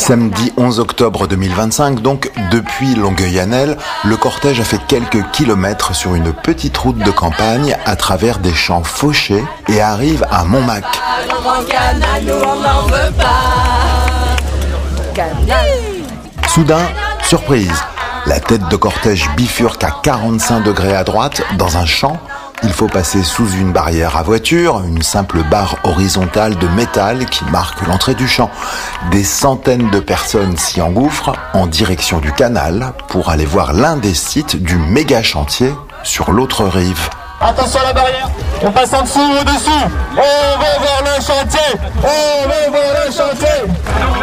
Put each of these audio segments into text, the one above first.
Samedi 11 octobre 2025, donc depuis Longueuil-Annel, le cortège a fait quelques kilomètres sur une petite route de campagne à travers des champs fauchés et arrive à Montmac. Soudain, surprise, la tête de cortège bifurque à 45 degrés à droite dans un champ. Il faut passer sous une barrière à voiture, une simple barre horizontale de métal qui marque l'entrée du champ. Des centaines de personnes s'y engouffrent en direction du canal pour aller voir l'un des sites du méga chantier sur l'autre rive. Attention à la barrière, on passe en dessous ou au-dessus. On va voir le chantier, on va voir le chantier.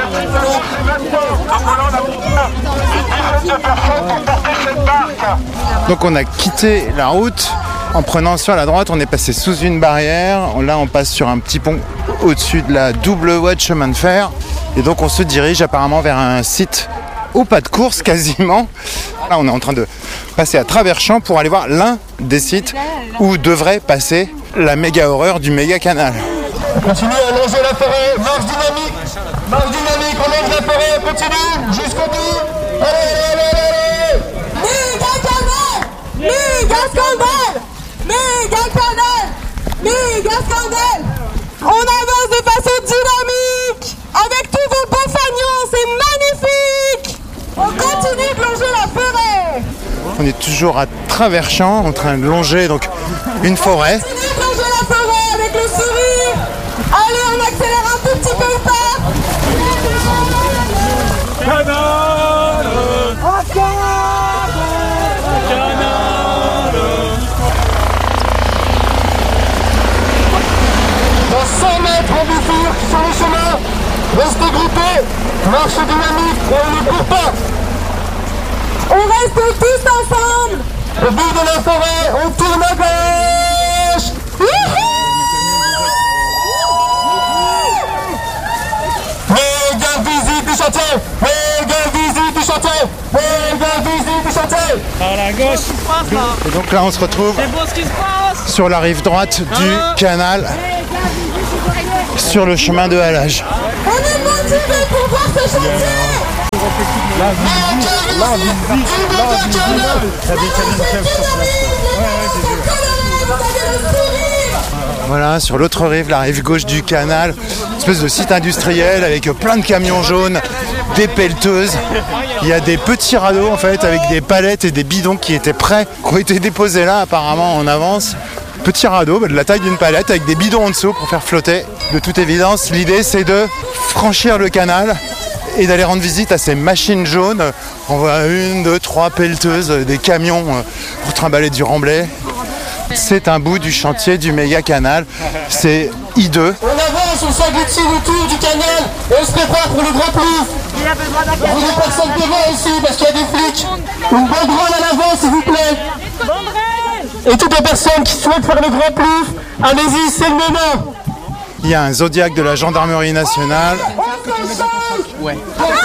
Donc on a quitté la route. En prenant sur la droite, on est passé sous une barrière. Là, on passe sur un petit pont au-dessus de la double voie de chemin de fer. Et donc, on se dirige apparemment vers un site au pas de course quasiment. Là, on est en train de passer à travers champs pour aller voir l'un des sites où devrait passer la méga horreur du méga canal. On continue à longer la forêt, marche dynamique, on longe la forêt, on continue jusqu'au bout. Allez. Méga canal, méga scandale. Méga canal, méga scandale. On avance de façon dynamique, avec tous vos beaux fagnons, c'est magnifique. On continue de longer la forêt. On est toujours à travers champs, en train de longer donc une forêt. On continue de longer la forêt avec le sourire. Allez, on accélère un tout petit peu le pas. Dans 100 mètres, on bifurque sur le chemin. Restez groupés, marche dynamique et on ne court pas. On reste tous ensemble. Au bout de la forêt, on tourne à gauche. Méga visite du chantier. Méga visite du chantier. Méga visite du chantier. Par la gauche. Et donc là, on se retrouve sur la rive droite du canal, sur le chemin de halage. On est motivés pour voir ce chantier. Voilà, sur l'autre rive, la rive gauche du canal, une espèce de site industriel avec plein de camions jaunes, des pelleteuses. Il y a des petits radeaux en fait avec des palettes et des bidons qui étaient prêts, qui ont été déposés là apparemment en avance. Petit radeau de la taille d'une palette avec des bidons en dessous pour faire flotter. De toute évidence, l'idée c'est de franchir le canal et d'aller rendre visite à ces machines jaunes. On voit 1, 2, 3 pelleteuses, des camions pour trimballer du remblai. C'est un bout du chantier du méga canal. C'est hideux. On avance, on s'agglutine autour du canal et on se prépare pour le grand plouf. Il y a besoin d'un camion. Des personnes devant aussi parce qu'il y a des flics. Une banderole à l'avant s'il vous plaît. Et toutes les personnes qui souhaitent faire le grand plouf, allez-y, c'est le moment. Il y a un Zodiac de la gendarmerie nationale. Ouais.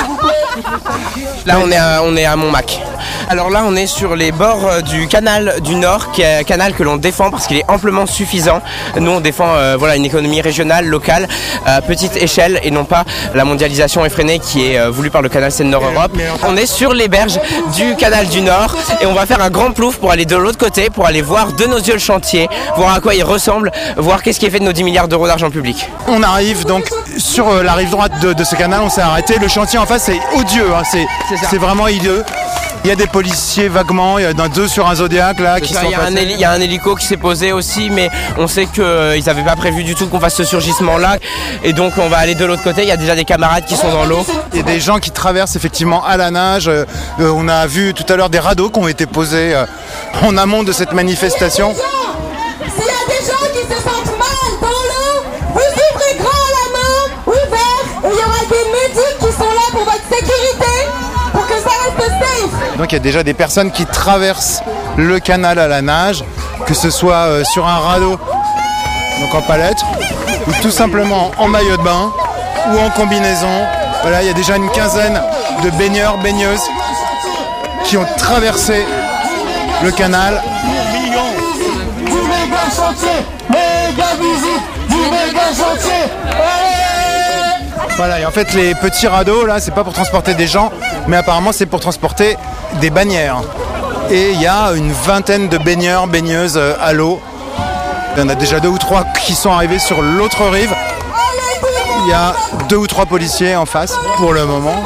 Là on est à Montmac. Alors là on est sur les bords du canal du Nord, qui est un canal que l'on défend parce qu'il est amplement suffisant. Nous on défend une économie régionale, locale, à petite échelle et non pas la mondialisation effrénée qui est voulue par le canal Seine-Nord-Europe. On est sur les berges du canal du Nord et on va faire un grand plouf pour aller de l'autre côté, pour aller voir de nos yeux le chantier, voir à quoi il ressemble, voir qu'est-ce qui est fait de nos 10 milliards d'euros d'argent public. On arrive donc sur la rive droite de ce canal, on s'est arrêté. Le chantier en face c'est odieux, hein. C'est vraiment hideux. Il y a des policiers vaguement, il y en a 2 sur un Zodiac là qui sont passés. Il y a un hélico qui s'est posé aussi, mais on sait qu'ils n'avaient pas prévu du tout qu'on fasse ce surgissement là. Et donc on va aller de l'autre côté, il y a déjà des camarades qui sont dans l'eau. Il y a des gens qui traversent effectivement à la nage. On a vu tout à l'heure des radeaux qui ont été posés en amont de cette manifestation. S'il y a des gens qui se sentent mal dans l'eau, vous ouvrez grand la main, ouvert, et il y aura des médics qui sont là pour votre sécurité, pour que ça reste safe. Donc il y a déjà des personnes qui traversent le canal à la nage, que ce soit sur un radeau, donc en palette, ou tout simplement en maillot de bain, ou en combinaison. Voilà, il y a déjà une quinzaine de baigneurs, baigneuses qui ont traversé le canal. Du méga chantier, méga visite, du méga chantier. Allez, Voilà, et en fait les petits radeaux là, c'est pas pour transporter des gens, mais apparemment c'est pour transporter des bannières. Et il y a une vingtaine de baigneurs, baigneuses à l'eau. Il y en a déjà 2 ou 3 qui sont arrivés sur l'autre rive. Il y a 2 ou 3 policiers en face pour le moment.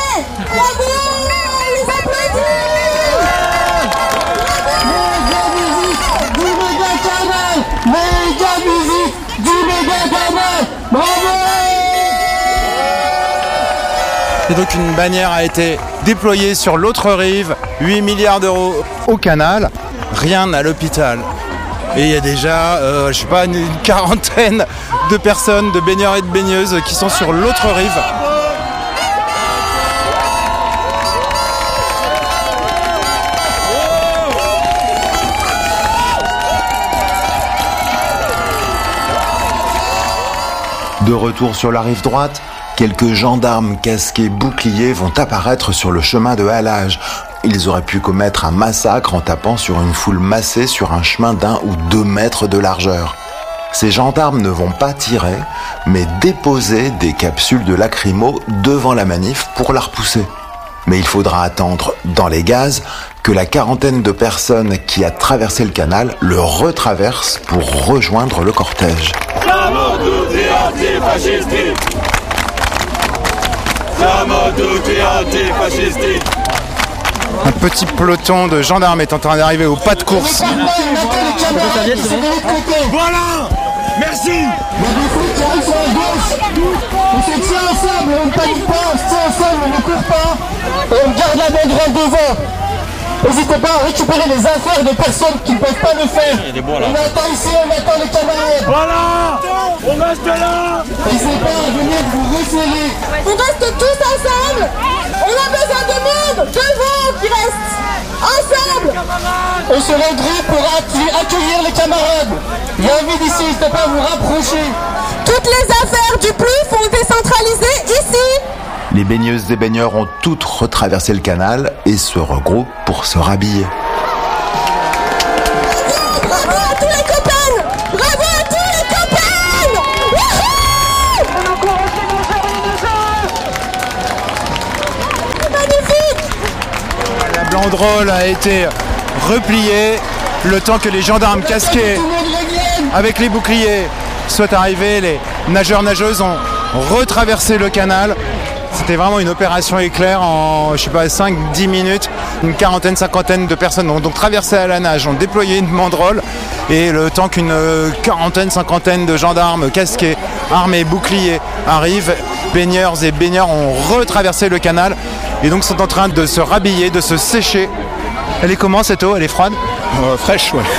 Et donc une bannière a été déployée sur l'autre rive, 8 milliards d'euros au canal, rien à l'hôpital. Et il y a déjà, je sais pas, une quarantaine de personnes, de baigneurs et de baigneuses qui sont sur l'autre rive. De retour sur la rive droite, quelques gendarmes casqués boucliers vont apparaître sur le chemin de halage. Ils auraient pu commettre un massacre en tapant sur une foule massée sur un chemin d'1 ou 2 mètres de largeur. Ces gendarmes ne vont pas tirer, mais déposer des capsules de lacrymo devant la manif pour la repousser. Mais il faudra attendre, dans les gaz, que la quarantaine de personnes qui a traversé le canal le retraverse pour rejoindre le cortège. Siamo tutti antifascisti! Siamo tutti antifascisti! Un petit peloton de gendarmes est en train d'arriver au pas de course. Voilà! Merci! On se tient ensemble, on ne panique pas, on se tient ensemble, on ne court pas et on garde la banderole devant. N'hésitez pas à récupérer les affaires des personnes qui ne peuvent pas le faire. On attend ici, on attend les camarades. Voilà! On reste là! N'hésitez pas à venir vous resserrer. On reste tous ensemble. On a besoin de monde, de vous qui restent ensemble. On se rendrait pour accueillir les camarades. Il y a un vide ici, n'hésitez pas à vous rapprocher. Toutes les affaires du PLUF sont décentralisées ici. Les baigneuses et baigneurs ont toutes retraversé le canal et se regroupent pour se rhabiller. Bravo à tous les copains. Bravo à tous les copains. Magnifique. La banderole a été repliée le temps que les gendarmes casqués avec les boucliers soient arrivés. Les nageurs-nageuses ont retraversé le canal. C'était vraiment une opération éclair en, je sais pas, 5-10 minutes. Une quarantaine, cinquantaine de personnes ont donc traversé à la nage, ont déployé une banderole. Et le temps qu'une quarantaine, cinquantaine de gendarmes casqués, armés, boucliers arrivent, baigneurs et baigneurs ont retraversé le canal. Et donc sont en train de se rhabiller, de se sécher. Elle est comment cette eau? Elle est froide? Fraîche, ouais.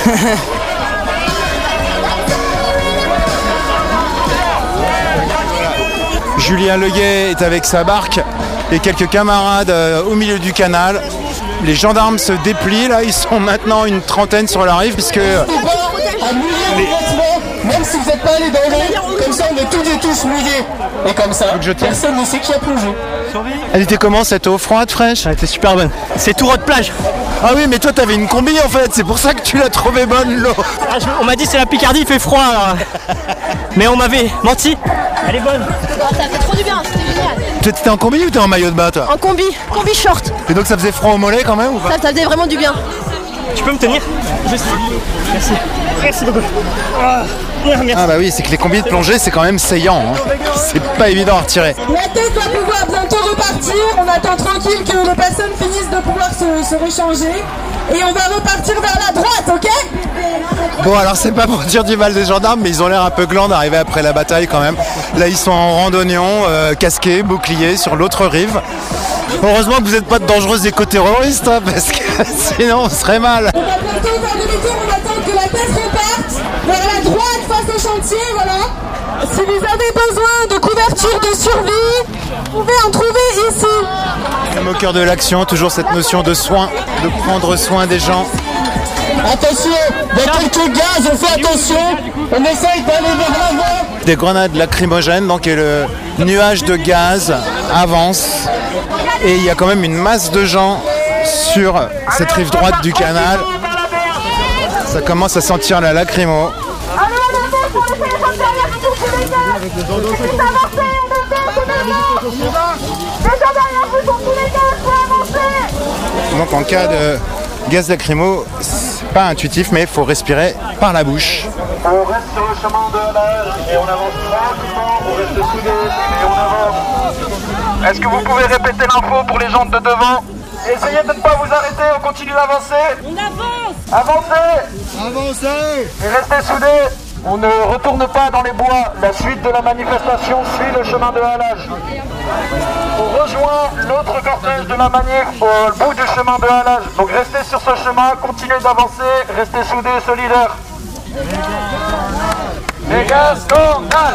Julien Leguet est avec sa barque et quelques camarades au milieu du canal. Les gendarmes se déplient, là, ils sont maintenant une trentaine sur la rive puisque... À mouiller les vêtements, même si vous n'êtes pas allé dans l'eau, comme ça on est toutes et tous mouillés. Et comme ça, personne ne sait qui a plongé. Elle était comment cette eau? Froide, fraîche? Elle était super bonne. C'est tout de plage. Ah oui, mais toi t'avais une combi en fait, c'est pour ça que tu l'as trouvée bonne l'eau. Ah, on m'a dit c'est la Picardie, il fait froid alors. Mais on m'avait menti. Elle est bonne. Ça fait trop du bien, c'était génial. T'étais en combi ou t'es en maillot de bain toi? En combi short. Et donc ça faisait froid au mollet quand même ou pas? Ça faisait vraiment du bien. Tu peux me tenir? Juste. Merci. Merci beaucoup. Merci. Ah bah oui, c'est que les combis de plongée c'est quand même saillant, hein. C'est pas évident à retirer. La tête va pouvoir bientôt repartir. On attend tranquille que les personnes finissent de pouvoir se réchanger. Et on va repartir vers la droite, ok? Bon alors c'est pas pour dire du mal des gendarmes, mais ils ont l'air un peu glands d'arriver après la bataille quand même. Là ils sont en randonnion, casqués, boucliers sur l'autre rive. Heureusement que vous n'êtes pas de dangereux éco-terroristes, hein, parce que sinon on serait mal. On va bientôt faire demi-tour, on attend que la tête reparte vers la droite face au chantier, voilà. Si vous avez besoin de couverture de survie, vous pouvez en trouver ici. Même au cœur de l'action, toujours cette notion de soin, de prendre soin des gens. Attention, il y a quelques gaz, on fait attention, on essaye d'aller vers l'avant. Des grenades lacrymogènes, donc et le nuage de gaz avance. Et il y a quand même une masse de gens sur cette rive droite du canal. Ça commence à sentir la lacrymo. Allez, on avance, on essaie de sortir tous les gars. On essaie d'avancer, on essaie. Donc en cas de gaz lacrymo, c'est pas intuitif, mais il faut respirer par la bouche. On reste sur le chemin de halage et on avance tranquillement, on reste soudés et on avance. Est-ce que vous pouvez répéter l'info pour les gens de devant? Essayez de ne pas vous arrêter, on continue d'avancer. On avance. Avancez. Avancez. Et restez soudés. On ne retourne pas dans les bois. La suite de la manifestation suit le chemin de halage. On rejoint l'autre cortège de la manif au bout du chemin de halage. Donc restez sur ce chemin, continuez d'avancer, restez soudés et solidaires. Méga scandale.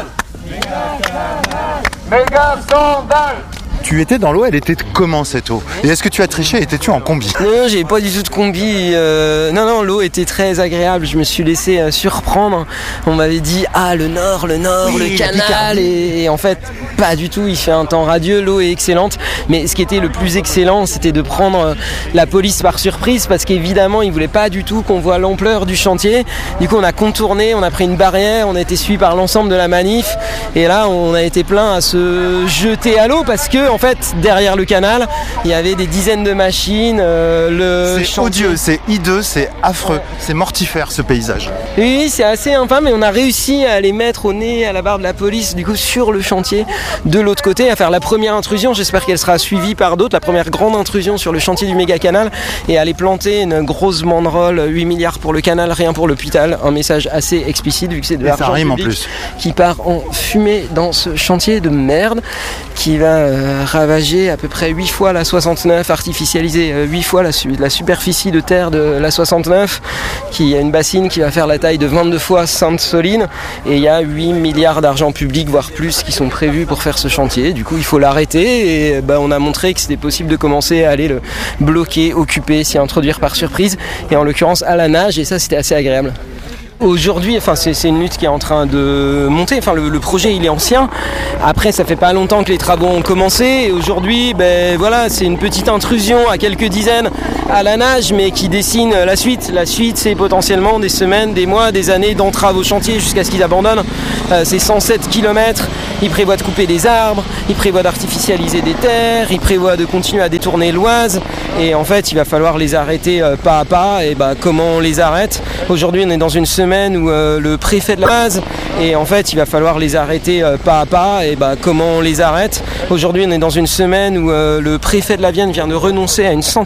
Méga scandale. Tu étais dans l'eau, elle était comment cette eau? Et est-ce que tu as triché? Étais-tu en combi? Non, j'ai pas du tout de combi. Non, l'eau était très agréable. Je me suis laissé surprendre. On m'avait dit le nord, oui, le canal, et en fait pas du tout. Il fait un temps radieux, l'eau est excellente. Mais ce qui était le plus excellent, c'était de prendre la police par surprise, parce qu'évidemment ils voulaient pas du tout qu'on voit l'ampleur du chantier. Du coup on a contourné, on a pris une barrière, on a été suivi par l'ensemble de la manif, et là on a été plein à se jeter à l'eau, parce que en fait derrière le canal il y avait des dizaines de machines. C'est odieux, c'est hideux, c'est affreux, c'est mortifère ce paysage. Oui, c'est assez infâme, mais on a réussi à les mettre au nez, à la barre de la police, du coup sur le chantier de l'autre côté, à faire la première intrusion. J'espère qu'elle sera suivie par d'autres, la première grande intrusion sur le chantier du méga canal, et aller planter une grosse banderole 8 milliards pour le canal, rien pour l'hôpital. Un message assez explicite, vu que c'est de l'argent public qui part en fumée dans ce chantier de merde, qui va ravager à peu près 8 fois la 69, artificialiser 8 fois la superficie de terre de la 69, qui a une bassine qui va faire la taille de 22 fois Sainte-Soline, et il y a 8 milliards d'argent public, voire plus, qui sont prévus pour faire ce chantier. Du coup il faut l'arrêter, et on a montré que c'était possible de commencer à aller le bloquer, occuper, s'y introduire par surprise, et en l'occurrence à la nage, et ça c'était assez agréable. Aujourd'hui, c'est une lutte qui est en train de monter. Le projet il est ancien. Après, ça fait pas longtemps que les travaux ont commencé. Et aujourd'hui, c'est une petite intrusion à quelques dizaines à la nage, mais qui dessine la suite. La suite, c'est potentiellement des semaines, des mois, des années d'entraves au chantier jusqu'à ce qu'ils abandonnent. C'est 107 km. Ils prévoient de couper des arbres, ils prévoient d'artificialiser des terres, ils prévoient de continuer à détourner l'Oise. Et en fait, il va falloir les arrêter pas à pas. Et comment on les arrête? Aujourd'hui, on est dans une semaine où le préfet de l'Oise, et en fait il va falloir les arrêter pas à pas. Et comment on les arrête? Aujourd'hui on est dans une semaine où le préfet de la Vienne vient de renoncer à une centaine